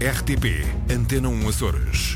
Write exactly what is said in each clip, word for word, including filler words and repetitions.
R T P Antena um Açores.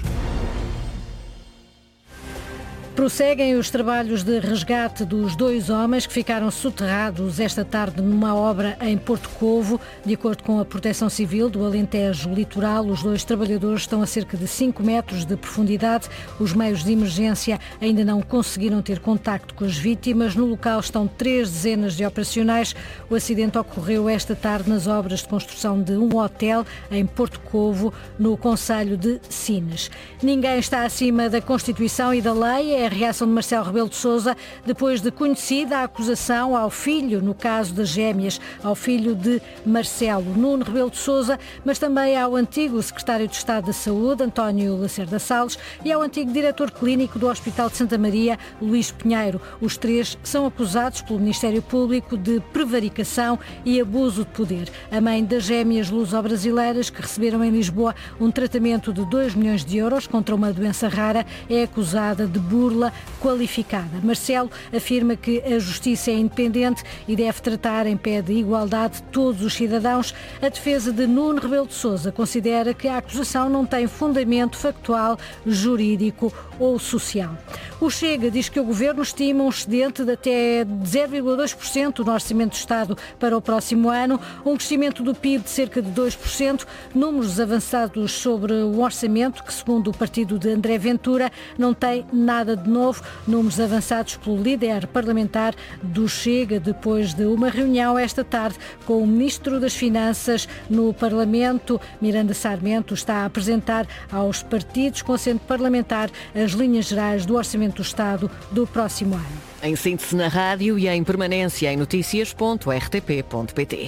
Prosseguem os trabalhos de resgate dos dois homens que ficaram soterrados esta tarde numa obra em Porto Covo. De acordo com a Proteção Civil do Alentejo Litoral, os dois trabalhadores estão a cerca de cinco metros de profundidade. Os meios de emergência ainda não conseguiram ter contacto com as vítimas. No local estão três dezenas de operacionais. O acidente ocorreu esta tarde nas obras de construção de um hotel em Porto Covo, no concelho de Sines. Ninguém está acima da Constituição e da lei. É a reação de Marcelo Rebelo de Sousa depois de conhecida a acusação ao filho, no caso das gêmeas, ao filho de Marcelo, Nuno Rebelo de Sousa, mas também ao antigo secretário de Estado da Saúde, António Lacerda Salles, e ao antigo diretor clínico do Hospital de Santa Maria, Luís Pinheiro. Os três são acusados pelo Ministério Público de prevaricação e abuso de poder. A mãe das gêmeas luso-brasileiras, que receberam em Lisboa um tratamento de dois milhões de euros contra uma doença rara, é acusada de burla qualificada. Marcelo afirma que a justiça é independente e deve tratar em pé de igualdade todos os cidadãos. A defesa de Nuno Rebelo de Sousa considera que a acusação não tem fundamento factual, jurídico ou social. O Chega diz que o Governo estima um excedente de até zero vírgula dois por cento no Orçamento do Estado para o próximo ano, um crescimento do P I B de cerca de dois por cento, números avançados sobre o orçamento que, segundo o partido de André Ventura, não tem nada de novo, números avançados pelo líder parlamentar do Chega depois de uma reunião esta tarde com o Ministro das Finanças no Parlamento. Miranda Sarmento está a apresentar aos partidos com assento parlamentar as linhas gerais do Orçamento do Estado do próximo ano. Em síntese na rádio e em permanência em notícias ponto r t p ponto p t.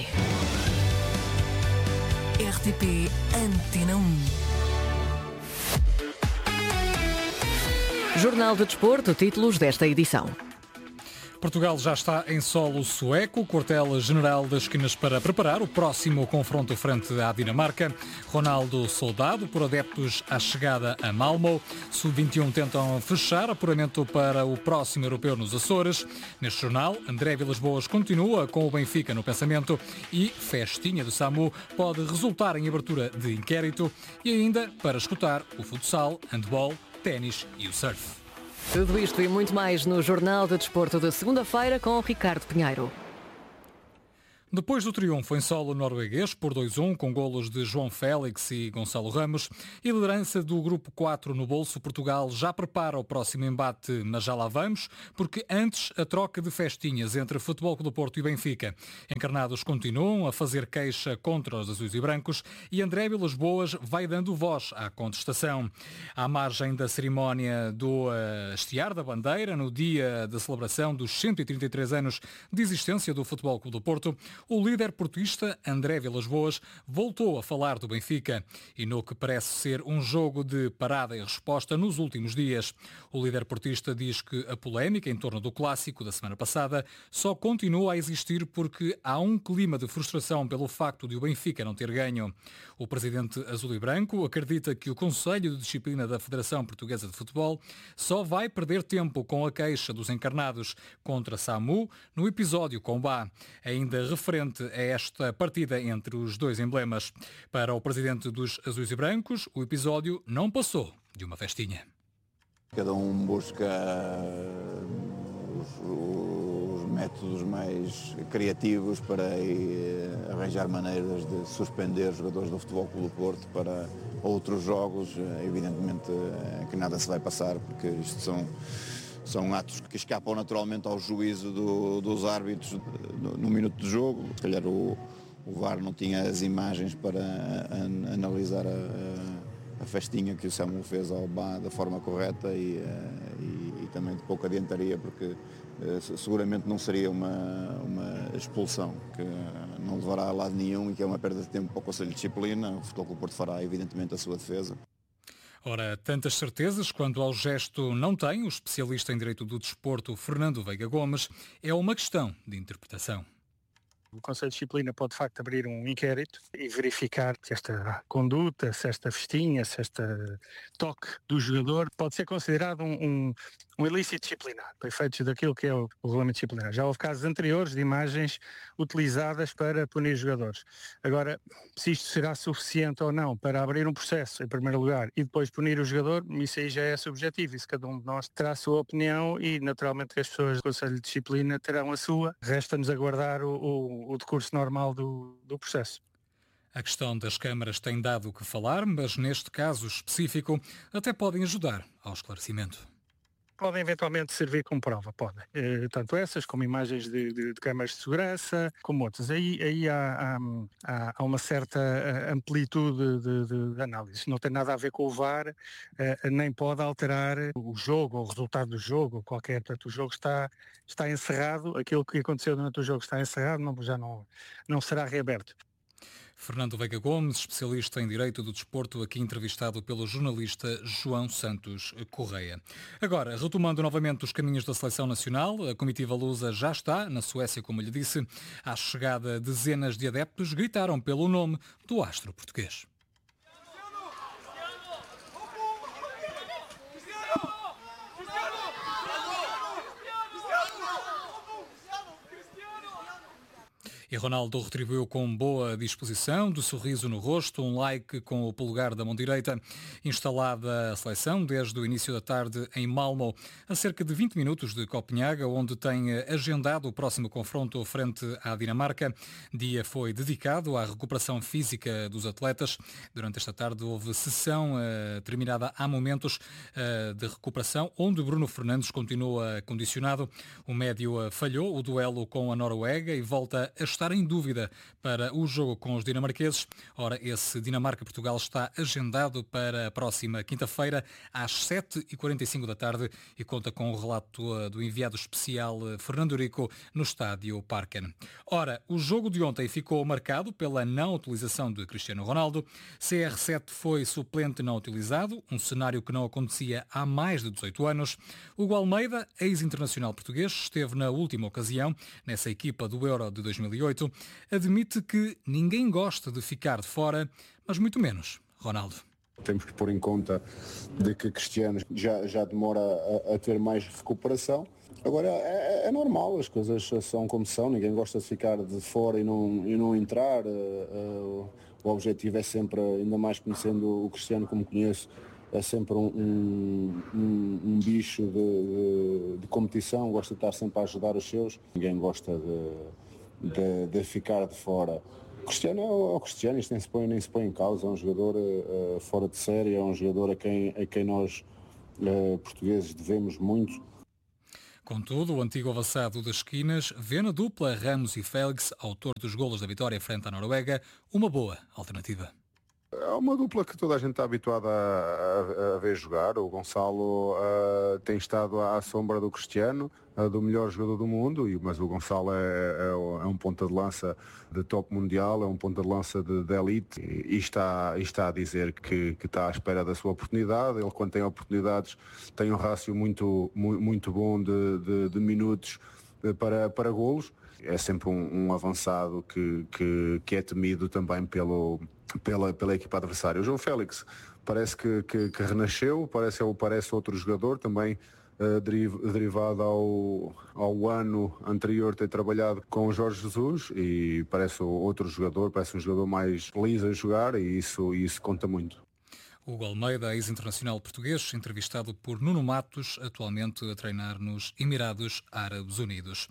R T P Antena um. Jornal de Desporto, títulos desta edição. Portugal já está em solo sueco, quartel-general das esquinas para preparar o próximo confronto frente à Dinamarca. Ronaldo soldado por adeptos à chegada a Malmö. sub vinte e um tentam fechar apuramento para o próximo europeu nos Açores. Neste jornal, André Vilas-Boas continua com o Benfica no pensamento e festinha do SAMU pode resultar em abertura de inquérito. E ainda para escutar o futsal, handball, ténis e o surf. Tudo isto e muito mais no Jornal de Desporto de segunda-feira com Ricardo Pinheiro. Depois do triunfo em solo norueguês por dois a um, com golos de João Félix e Gonçalo Ramos, e liderança do Grupo quatro no bolso, Portugal já prepara o próximo embate, mas já lá vamos, porque antes a troca de festinhas entre Futebol Clube do Porto e Benfica. Encarnados continuam a fazer queixa contra os azuis e brancos e André Vilas-Boas vai dando voz à contestação. À margem da cerimónia do uh, hastear da bandeira, no dia da celebração dos cento e trinta e três anos de existência do Futebol Clube do Porto, o líder portista, André Vilas-Boas, voltou a falar do Benfica e no que parece ser um jogo de parada e resposta nos últimos dias. O líder portista diz que a polémica em torno do clássico da semana passada só continua a existir porque há um clima de frustração pelo facto de o Benfica não ter ganho. O presidente azul e branco acredita que o Conselho de Disciplina da Federação Portuguesa de Futebol só vai perder tempo com a queixa dos encarnados contra SAMU no episódio com Bá. Ainda referente a esta partida entre os dois emblemas. Para o presidente dos azuis e brancos, o episódio não passou de uma festinha. Cada um busca os, os métodos mais criativos para arranjar maneiras de suspender jogadores do Futebol Clube do Porto para outros jogos. Evidentemente que nada se vai passar, porque isto são São atos que escapam naturalmente ao juízo do, dos árbitros no, no minuto de jogo. Se calhar o, o V A R não tinha as imagens para a, a, analisar a, a, a festinha que o Samu fez ao Bá da forma correta e, e, e também de pouco adiantaria, porque seguramente não seria uma, uma expulsão que não levará a lado nenhum e que é uma perda de tempo para o Conselho de Disciplina. O Futebol Clube do Porto fará evidentemente a sua defesa. Ora, tantas certezas quanto ao gesto não tem o especialista em Direito do Desporto, Fernando Veiga Gomes, é uma questão de interpretação. O Conselho de Disciplina pode de facto abrir um inquérito e verificar se esta conduta, se esta festinha, se este toque do jogador pode ser considerado um, um, um ilícito disciplinar, para efeitos daquilo que é o, o regulamento disciplinar. Já houve casos anteriores de imagens utilizadas para punir jogadores. Agora, se isto será suficiente ou não para abrir um processo, em primeiro lugar, e depois punir o jogador, isso aí já é subjetivo. Isso cada um de nós terá a sua opinião e, naturalmente, que as pessoas do Conselho de Disciplina terão a sua. Resta-nos aguardar o, o, o decurso normal do, do processo. A questão das câmaras tem dado o que falar, mas neste caso específico até podem ajudar ao esclarecimento. Podem eventualmente servir como prova, podem. Eh, tanto essas como imagens de, de, de câmaras de segurança, como outras. Aí, aí há, há, há uma certa amplitude de, de, de análise. Não tem nada a ver com o V A R, eh, nem pode alterar o jogo, ou o resultado do jogo, ou qualquer. Portanto, o jogo está, está encerrado, aquilo que aconteceu durante o jogo está encerrado, não, já não, não será reaberto. Fernando Veiga Gomes, especialista em Direito do Desporto, aqui entrevistado pelo jornalista João Santos Correia. Agora, retomando novamente os caminhos da Seleção Nacional, a comitiva lusa já está na Suécia, como lhe disse. À chegada, dezenas de adeptos gritaram pelo nome do astro português. E Ronaldo retribuiu com boa disposição, de sorriso no rosto, um like com o polegar da mão direita. Instalada a seleção desde o início da tarde em Malmö, a cerca de vinte minutos de Copenhaga, onde tem agendado o próximo confronto frente à Dinamarca. Dia foi dedicado à recuperação física dos atletas. Durante esta tarde houve sessão uh, terminada há momentos uh, de recuperação, onde Bruno Fernandes continua condicionado. O médio uh, falhou o duelo com a Noruega e volta a estar em dúvida para o jogo com os dinamarqueses. Ora, esse Dinamarca-Portugal está agendado para a próxima quinta-feira, às sete e quarenta e cinco da tarde, e conta com o relato do enviado especial Fernando Rico no estádio Parken. Ora, o jogo de ontem ficou marcado pela não utilização de Cristiano Ronaldo. C R sete foi suplente não utilizado, um cenário que não acontecia há mais de dezoito anos. Hugo Almeida, ex-internacional português, esteve na última ocasião, nessa equipa do Euro de dois mil e oito, admite que ninguém gosta de ficar de fora, mas muito menos Ronaldo. Temos que pôr em conta de que Cristiano já, já demora a, a ter mais recuperação. Agora é, é normal, as coisas são como são, ninguém gosta de ficar de fora e não, e não entrar. Uh, uh, o objetivo é sempre, ainda mais conhecendo o Cristiano como conheço, é sempre um, um, um, um bicho de, de, de competição, gosta de estar sempre a ajudar os seus. Ninguém gosta de... De, de ficar de fora. O Cristiano é o, é o Cristiano, isto nem se põe, nem se põe em causa, é um jogador uh, fora de série, é um jogador a quem, a quem nós uh, portugueses devemos muito. Contudo, o antigo avançado das esquinas vê na dupla Ramos e Félix, autor dos golos da vitória frente à Noruega, uma boa alternativa. É uma dupla que toda a gente está habituada a, a, a ver jogar. O Gonçalo uh, tem estado à sombra do Cristiano, uh, do melhor jogador do mundo, e, mas o Gonçalo é, é, é um ponta de lança de top mundial, é um ponta de lança de, de elite, e, e, está, e está a dizer que, que está à espera da sua oportunidade. Ele, quando tem oportunidades, tem um rácio muito, muito, muito bom de, de, de minutos para, para golos. É sempre um, um avançado que, que, que é temido também pelo... Pela, pela equipa adversária. O João Félix parece que, que, que renasceu, parece, parece outro jogador, também uh, deriv, derivado ao, ao ano anterior ter trabalhado com o Jorge Jesus, e parece outro jogador, parece um jogador mais feliz a jogar, e isso, isso conta muito. Hugo Almeida, ex-internacional português, entrevistado por Nuno Matos, atualmente a treinar nos Emirados Árabes Unidos.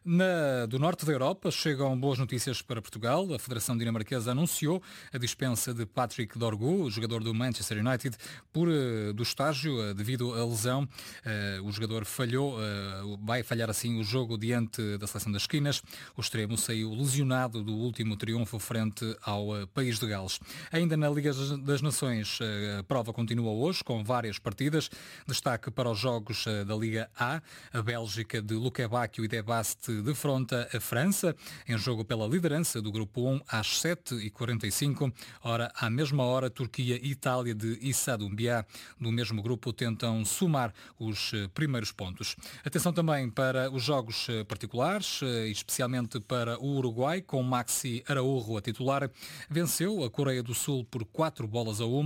Na, do norte da Europa chegam boas notícias para Portugal. A Federação Dinamarquesa anunciou a dispensa de Patrick Dorgu, jogador do Manchester United, por, uh, do estágio uh, devido à lesão. Uh, o jogador falhou, uh, vai falhar assim o jogo diante da Seleção das Esquinas. O extremo saiu lesionado do último triunfo frente ao uh, País de Gales. Ainda na Liga das Nações, uh, a prova continua hoje, com várias partidas. Destaque para os jogos da Liga A. A Bélgica de Luque Bacchio e Debaste defronta a França, em jogo pela liderança do Grupo um, às sete e quarenta e cinco. Ora, à mesma hora, Turquia e Itália de Issa Doumbia, do mesmo grupo, tentam somar os primeiros pontos. Atenção também para os jogos particulares, especialmente para o Uruguai, com Maxi Araújo a titular. Venceu a Coreia do Sul por quatro bolas a uma.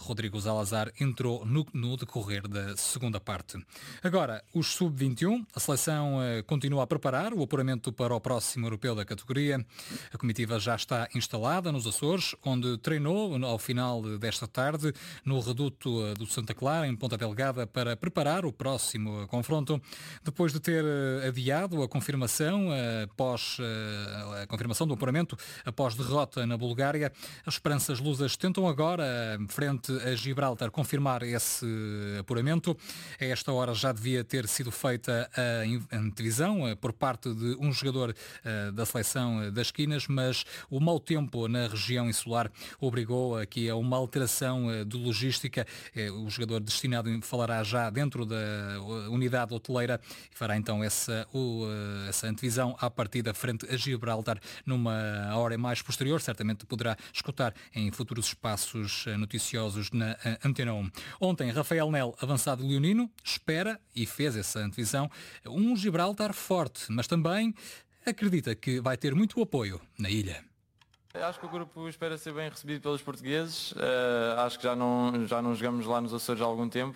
Rodrigo Zalazar entrou no, no decorrer da segunda parte. Agora, os sub vinte e um, a seleção uh, continua a preparar o apuramento para o próximo europeu da categoria. A comitiva já está instalada nos Açores, onde treinou ao final desta tarde no reduto uh, do Santa Clara, em Ponta Delgada, para preparar o próximo uh, confronto. Depois de ter uh, adiado a confirmação, uh, após, uh, a confirmação do apuramento após derrota na Bulgária, as esperanças lusas tentam agora, uh, frente a Gibraltar, confirmar esse apuramento. A esta hora já devia ter sido feita a antevisão por parte de um jogador da seleção das Quinas, mas o mau tempo na região insular obrigou aqui a uma alteração de logística. O jogador destinado falará já dentro da unidade hoteleira e fará então essa, essa antevisão à partida frente a Gibraltar numa hora mais posterior. Certamente poderá escutar em futuros espaços noticiosos na Antena um. Ontem, Rafael Nel, avançado leonino, espera e fez essa antevisão um Gibraltar forte, mas também acredita que vai ter muito apoio na ilha. Acho que o grupo espera ser bem recebido pelos portugueses. Uh, acho que já não, já não jogamos lá nos Açores há algum tempo.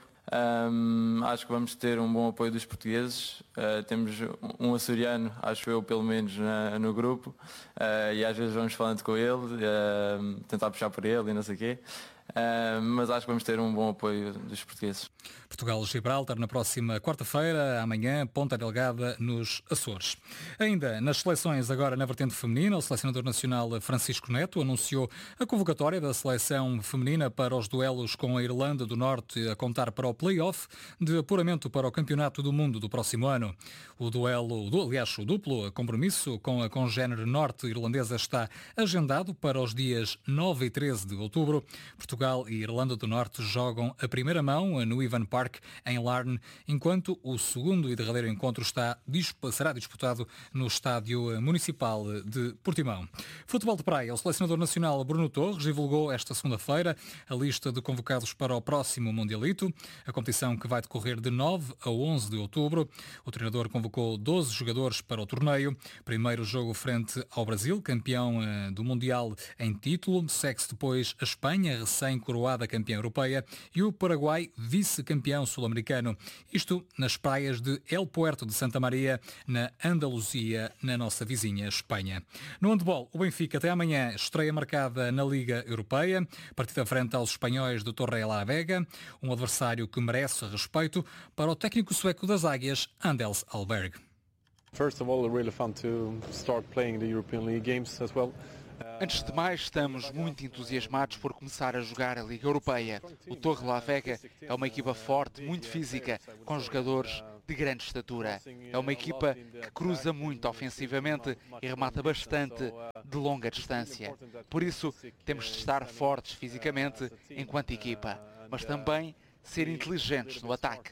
Um, acho que vamos ter um bom apoio dos portugueses. Uh, temos um açoriano, acho eu, pelo menos na, no grupo, uh, e às vezes vamos falando com ele, uh, tentar puxar por ele e não sei o quê. Uh, mas acho que vamos ter um bom apoio dos portugueses. Portugal-Gibraltar na próxima quarta-feira, amanhã, Ponta Delgada, nos Açores. Ainda nas seleções, agora na vertente feminina, o selecionador nacional Francisco Neto anunciou a convocatória da seleção feminina para os duelos com a Irlanda do Norte, a contar para o play-off de apuramento para o Campeonato do Mundo do próximo ano. O duelo, aliás, o duplo compromisso com a congénere norte-irlandesa está agendado para os dias nove e treze de outubro. Portugal e Irlanda do Norte jogam a primeira mão no Ivan Park, em Larne, enquanto o segundo e derradeiro encontro está, será disputado no Estádio Municipal de Portimão. Futebol de praia. O selecionador nacional Bruno Torres divulgou esta segunda-feira a lista de convocados para o próximo Mundialito, a competição que vai decorrer de nove a onze de outubro. O treinador convocou doze jogadores para o torneio. Primeiro jogo frente ao Brasil, campeão do Mundial em título. Segue-se depois a Espanha, recém-coroada campeã europeia, e o Paraguai, vice-campeão sul-americano. Isto nas praias de El Puerto de Santa Maria, na Andaluzia, na nossa vizinha Espanha. No handball, o Benfica até amanhã estreia marcada na Liga Europeia, partida frente aos espanhóis do Torrelavega, um adversário que merece respeito para o técnico sueco das Águias, Anders Alberg. First of all, really fun to start playing the European League games as well. Antes de mais, estamos muito entusiasmados por começar a jogar a Liga Europeia. O Torrelavega é uma equipa forte, muito física, com jogadores de grande estatura. É uma equipa que cruza muito ofensivamente e remata bastante de longa distância. Por isso, temos de estar fortes fisicamente enquanto equipa, mas também ser inteligentes no ataque.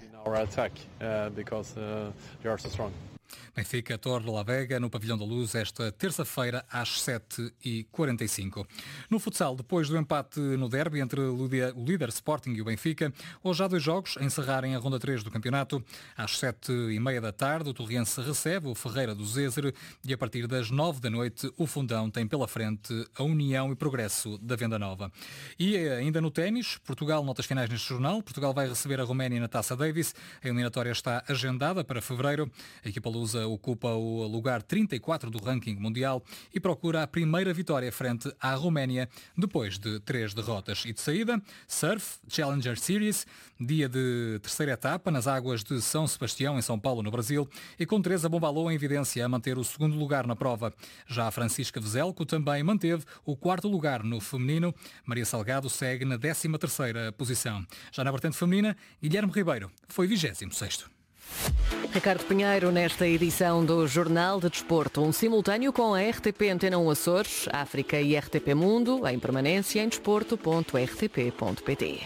Benfica Torrelavega no Pavilhão da Luz esta terça-feira às sete e quarenta e cinco. No futsal, depois do empate no derby entre o líder Sporting e o Benfica, hoje há dois jogos a encerrarem a ronda três do campeonato. Às sete e meia da tarde, o Torriense recebe o Ferreira do Zézer e a partir das nove da noite o Fundão tem pela frente a União e Progresso da Venda Nova. E ainda no ténis, Portugal, notas finais neste jornal. Portugal vai receber a Roménia na Taça Davis. A eliminatória está agendada para fevereiro. A equipa lusa ocupa o lugar trinta e quatro do ranking mundial e procura a primeira vitória frente à Roménia depois de três derrotas. E de saída, surf, Challenger Series, dia de terceira etapa nas águas de São Sebastião, em São Paulo, no Brasil, e com Teresa Bombalô em evidência a manter o segundo lugar na prova. Já a Francisca Vezelco também manteve o quarto lugar no feminino. Maria Salgado segue na décima terceira posição. Já na vertente feminina, Guilherme Ribeiro foi vigésimo sexto. Ricardo Pinheiro, nesta edição do Jornal de Desporto, um simultâneo com a R T P Antena um Açores, África e R T P Mundo, em permanência em desporto ponto r t p ponto p t.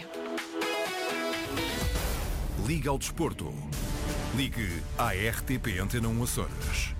Liga ao Desporto. Ligue à R T P Antena um Açores.